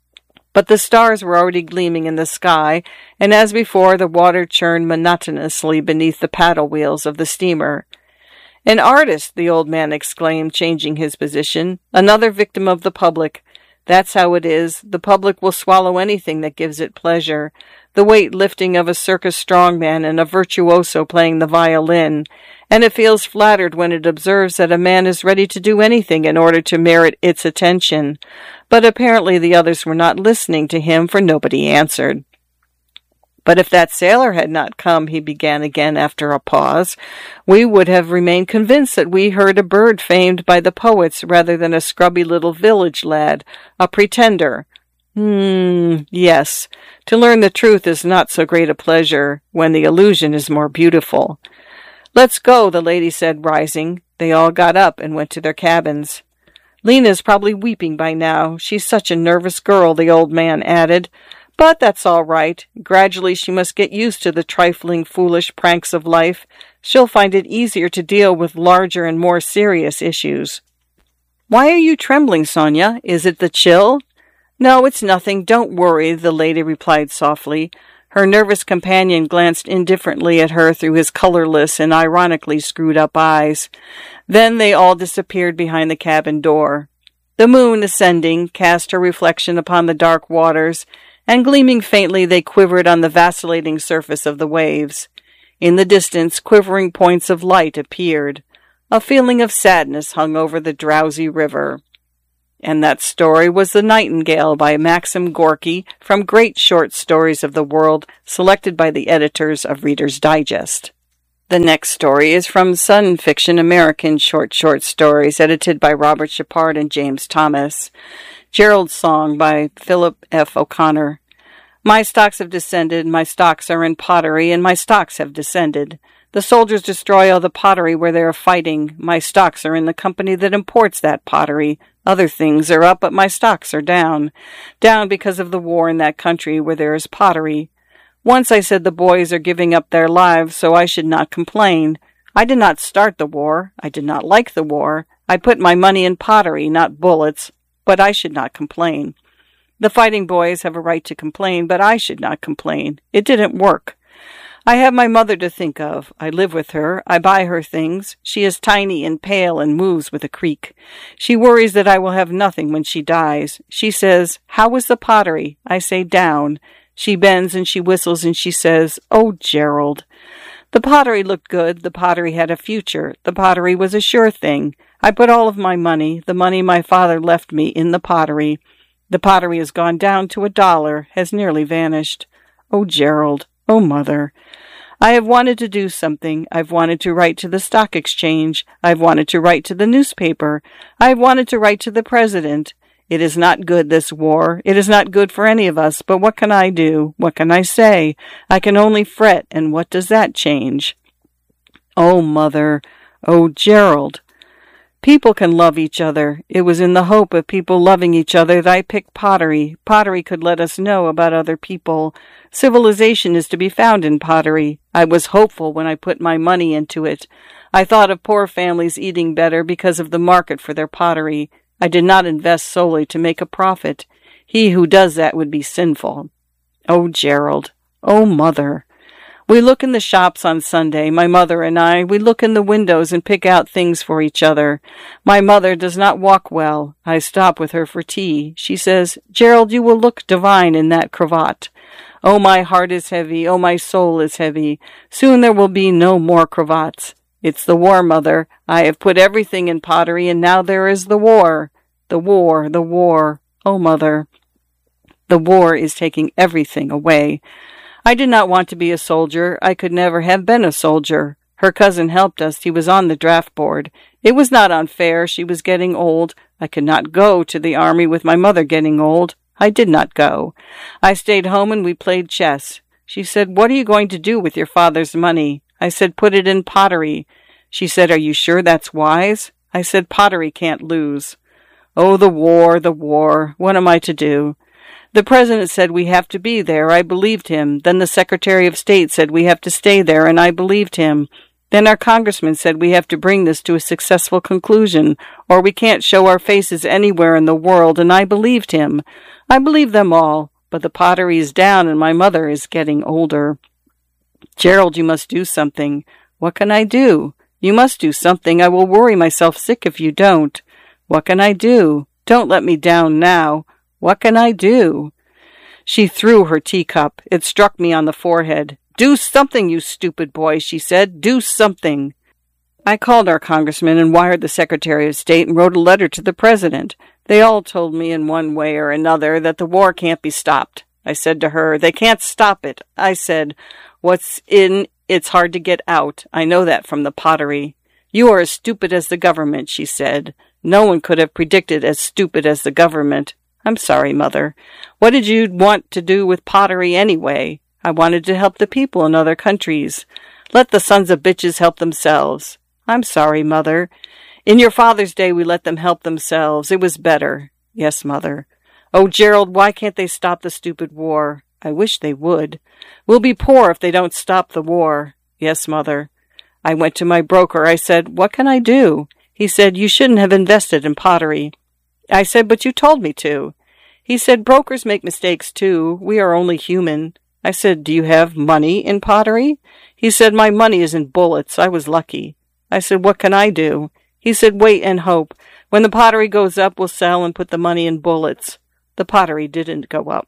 But the stars were already gleaming in the sky, and as before the water churned monotonously beneath the paddle wheels of the steamer. "An artist!" the old man exclaimed, changing his position. "Another victim of the public. That's how it is. The public will swallow anything that gives it pleasure. The weight-lifting of a circus strongman and a virtuoso playing the violin, and it feels flattered when it observes that a man is ready to do anything in order to merit its attention. But apparently the others were not listening to him, for nobody answered. "But if that sailor had not come," he began again after a pause, "we would have remained convinced that we heard a bird famed by the poets rather than a scrubby little village lad, a pretender. Hmm, yes. To learn the truth is not so great a pleasure when the illusion is more beautiful." "Let's go," the lady said, rising. They all got up and went to their cabins. "Lena's probably weeping by now. She's such a nervous girl," the old man added. "But that's all right. Gradually she must get used to the trifling, foolish pranks of life. She'll find it easier to deal with larger and more serious issues." "Why are you trembling, Sonia? Is it the chill?" "No, it's nothing. Don't worry," the lady replied softly. Her nervous companion glanced indifferently at her through his colorless and ironically screwed-up eyes. Then they all disappeared behind the cabin door. The moon, ascending, cast her reflection upon the dark waters, and gleaming faintly they quivered on the vacillating surface of the waves. In the distance, quivering points of light appeared. A feeling of sadness hung over the drowsy river. And that story was The Nightingale by Maxim Gorky from Great Short Stories of the World, selected by the editors of Reader's Digest. The next story is from Sun Fiction American Short Short Stories, edited by Robert Shepard and James Thomas. Gerald's Song by Philip F. O'Connor. My stocks have descended, my stocks are in pottery, and my stocks have descended. The soldiers destroy all the pottery where they are fighting. My stocks are in the company that imports that pottery. Other things are up, but my stocks are down. Down because of the war in that country where there is pottery. Once I said the boys are giving up their lives, so I should not complain. I did not start the war. I did not like the war. I put my money in pottery, not bullets, but I should not complain. The fighting boys have a right to complain, but I should not complain. It didn't work. I have my mother to think of. I live with her. I buy her things. She is tiny and pale and moves with a creak. She worries that I will have nothing when she dies. She says, "How was the pottery?" I say, "Down." She bends and she whistles and she says, "Oh, Gerald." The pottery looked good. The pottery had a future. The pottery was a sure thing. I put all of my money, the money my father left me, in the pottery. The pottery has gone down to a dollar, has nearly vanished. Oh, Gerald. Oh, Mother. I have wanted to do something. I've wanted to write to the stock exchange. I've wanted to write to the newspaper. I've wanted to write to the president. It is not good, this war. It is not good for any of us, but what can I do? What can I say? I can only fret, and what does that change? Oh, Mother. Oh, Gerald. People can love each other. It was in the hope of people loving each other that I picked pottery. Pottery could let us know about other people. Civilization is to be found in pottery. I was hopeful when I put my money into it. I thought of poor families eating better because of the market for their pottery. I did not invest solely to make a profit. He who does that would be sinful. Oh, Gerald. Oh, Mother. We look in the shops on Sunday, my mother and I. We look in the windows and pick out things for each other. My mother does not walk well. I stop with her for tea. She says, "Gerald, you will look divine in that cravat." Oh, my heart is heavy. Oh, my soul is heavy. Soon there will be no more cravats. It's the war, Mother. I have put everything in pottery, and now there is the war. The war, the war. Oh, Mother. The war is taking everything away. I did not want to be a soldier. I could never have been a soldier. Her cousin helped us. He was on the draft board. It was not unfair. She was getting old. I could not go to the army with my mother getting old. I did not go. I stayed home and we played chess. She said, "What are you going to do with your father's money?" I said, "Put it in pottery." She said, "Are you sure that's wise?" I said, "Pottery can't lose." Oh, the war, the war. What am I to do? The president said we have to be there. I believed him. Then the Secretary of State said we have to stay there, and I believed him. Then our congressman said we have to bring this to a successful conclusion, or we can't show our faces anywhere in the world, and I believed him. I believe them all, but the pottery is down, and my mother is getting older. Gerald, you must do something. What can I do? You must do something. I will worry myself sick if you don't. What can I do? Don't let me down now. What can I do? She threw her teacup. It struck me on the forehead. "Do something, you stupid boy," she said. "Do something." I called our congressman and wired the Secretary of State and wrote a letter to the president. They all told me in one way or another that the war can't be stopped. I said to her, "They can't stop it." I said, "What's in, it's hard to get out. I know that from the pottery." "You are as stupid as the government," she said. "No one could have predicted as stupid as the government." I'm sorry, Mother. What did you want to do with pottery anyway? I wanted to help the people in other countries. Let the sons of bitches help themselves. I'm sorry, Mother. In your father's day we let them help themselves. It was better. Yes, Mother. Oh, Gerald, why can't they stop the stupid war? I wish they would. We'll be poor if they don't stop the war. Yes, Mother. I went to my broker. I said, "What can I do?" He said, "You shouldn't have invested in pottery." I said, "But you told me to." He said, "Brokers make mistakes too. We are only human." I said, do you have money in pottery? He said, my money is in bullets. I was lucky. I said, what can I do? He said, wait and hope. When the pottery goes up, we'll sell and put the money in bullets. The pottery didn't go up.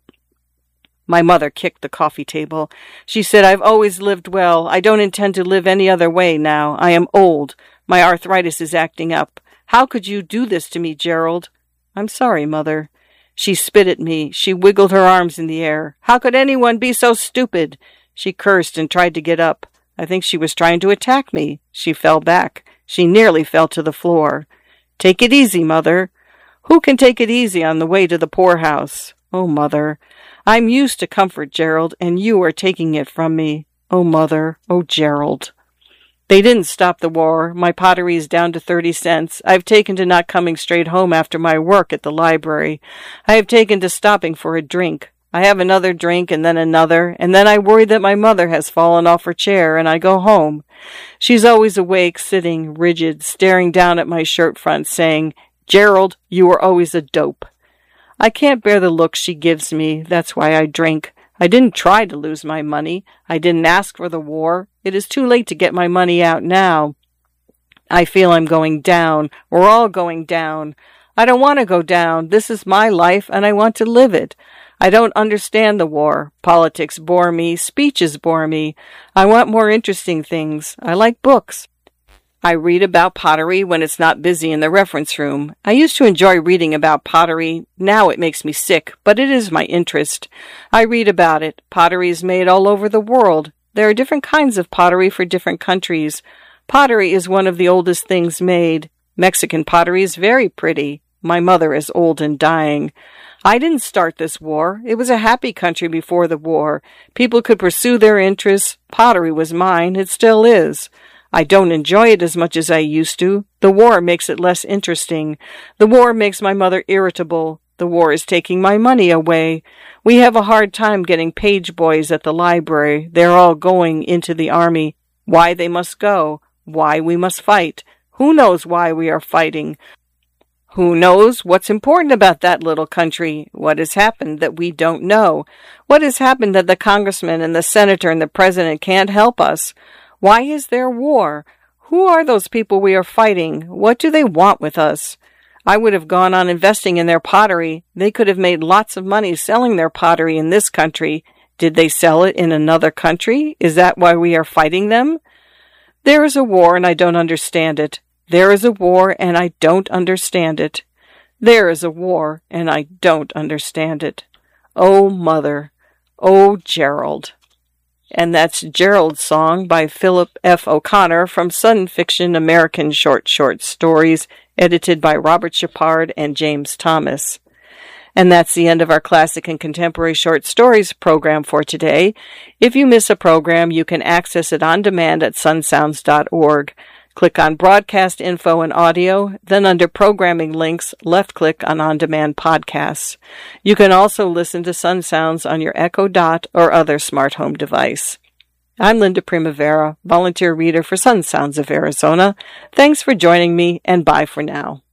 My mother kicked the coffee table. She said, I've always lived well. I don't intend to live any other way now. I am old. My arthritis is acting up. How could you do this to me, Gerald? I'm sorry, Mother. She spit at me. She wiggled her arms in the air. How could anyone be so stupid? She cursed and tried to get up. I think she was trying to attack me. She fell back. She nearly fell to the floor. Take it easy, Mother. Who can take it easy on the way to the poorhouse? Oh, Mother. I'm used to comfort, Gerald, and you are taking it from me. Oh, Mother. Oh, Gerald. They didn't stop the war. My pottery is down to thirty cents. I've taken to not coming straight home after my work at the library. I have taken to stopping for a drink. I have another drink and then another, and then I worry that my mother has fallen off her chair, and I go home. She's always awake, sitting, rigid, staring down at my shirt front, saying, Gerald, you were always a dope. I can't bear the look she gives me. That's why I drink. I didn't try to lose my money. I didn't ask for the war. It is too late to get my money out now. I feel I'm going down. We're all going down. I don't want to go down. This is my life, and I want to live it. I don't understand the war. Politics bore me. Speeches bore me. I want more interesting things. I like books. I read about pottery when it's not busy in the reference room. I used to enjoy reading about pottery. Now it makes me sick, but it is my interest. I read about it. Pottery is made all over the world. There are different kinds of pottery for different countries. Pottery is one of the oldest things made. Mexican pottery is very pretty. My mother is old and dying. I didn't start this war. It was a happy country before the war. People could pursue their interests. Pottery was mine. It still is. I don't enjoy it as much as I used to. The war makes it less interesting. The war makes my mother irritable. The war is taking my money away. We have a hard time getting page boys at the library. They're all going into the army. Why they must go. Why we must fight. Who knows why we are fighting? Who knows what's important about that little country? What has happened that we don't know? What has happened that the congressman and the senator and the president can't help us? Why is there war? Who are those people we are fighting? What do they want with us? I would have gone on investing in their pottery. They could have made lots of money selling their pottery in this country. Did they sell it in another country? Is that why we are fighting them? There is a war and I don't understand it. There is a war and I don't understand it. There is a war and I don't understand it. Oh, Mother. Oh, Gerald. And that's Gerald's song by Philip F. O'Connor from Sun Fiction American Short Short Stories, edited by Robert Shepard and James Thomas. And that's the end of our Classic and Contemporary Short Stories program for today. If you miss a program, you can access it on demand at sun sounds dot org. Click on Broadcast Info and Audio, then under Programming Links, left-click on On-Demand Podcasts. You can also listen to Sun Sounds on your Echo Dot or other smart home device. I'm Linda Primavera, volunteer reader for Sun Sounds of Arizona. Thanks for joining me, and bye for now.